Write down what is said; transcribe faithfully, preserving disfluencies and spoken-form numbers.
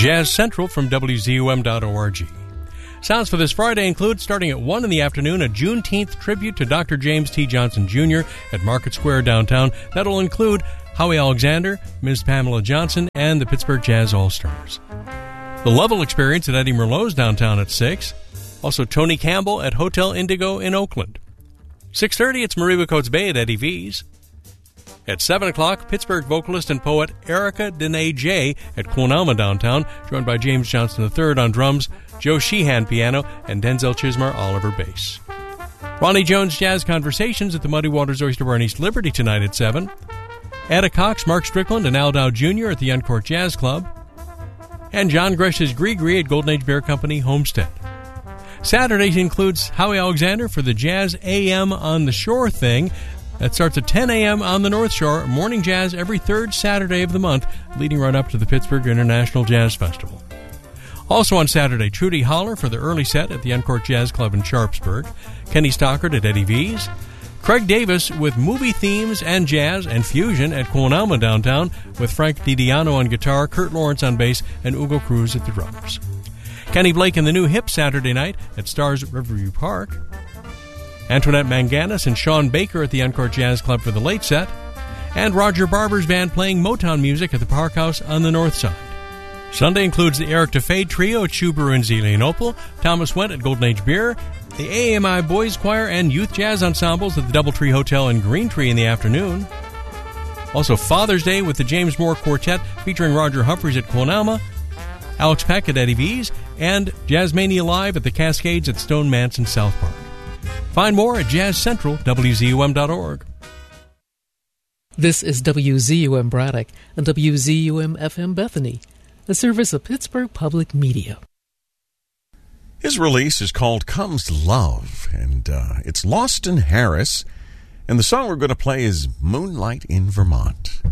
Jazz Central from W Z U M dot org. Sounds for this Friday include, starting at one in the afternoon, a Juneteenth tribute to Doctor James T. Johnson Junior at Market Square downtown. That'll include Howie Alexander, Miz Pamela Johnson, and the Pittsburgh Jazz All-Stars. The Level Experience at Eddie Merlot's downtown at six. Also Tony Campbell at Hotel Indigo in Oakland. six thirty, it's Marie Coates Bay at Eddie V's. At seven o'clock, Pittsburgh vocalist and poet Erica Dene J at Quonalma downtown, joined by James Johnson the third on drums, Joe Sheehan piano, and Denzel Chismar Oliver bass. Ronnie Jones Jazz Conversations at the Muddy Waters Oyster Bar in East Liberty tonight at seven. Ada Cox, Mark Strickland, and Al Dow Junior at the Uncourt Jazz Club. And John Gresh's Gree-Gree at Golden Age Bear Company, Homestead. Saturday includes Howie Alexander for the Jazz A M on the Shore thing. That starts at ten a.m. on the North Shore, morning jazz every third Saturday of the month, leading right up to the Pittsburgh International Jazz Festival. Also on Saturday, Trudy Holler for the early set at the Uncourt Jazz Club in Sharpsburg, Kenny Stockard at Eddie V's, Craig Davis with movie themes and jazz and fusion at Quonalma downtown, with Frank DiDiano on guitar, Kurt Lawrence on bass, and Ugo Cruz at the drums. Kenny Blake and the New Hip Saturday night at Stars Riverview Park. Antoinette Manganis and Sean Baker at the Uncourt Jazz Club for the late set, and Roger Barber's band playing Motown music at the Park House on the north side. Sunday includes the Eric DeFade Trio at Schuber and Zelienople, Thomas Went at Golden Age Beer, the A M I Boys Choir and Youth Jazz Ensembles at the Doubletree Hotel in Green Tree in the afternoon. Also Father's Day with the James Moore Quartet featuring Roger Humphreys at Quonalma, Alex Peck at Eddie V's, and Jazzmania Live at the Cascades at Stone Mansion South Park. Find more at Jazz Central, W Z U M dot org. This is W Z U M Braddock and W Z U M F M Bethany, a service of Pittsburgh Public Media. His release is called Comes Love, and uh, it's Lawston Harris, and the song we're going to play is Moonlight in Vermont.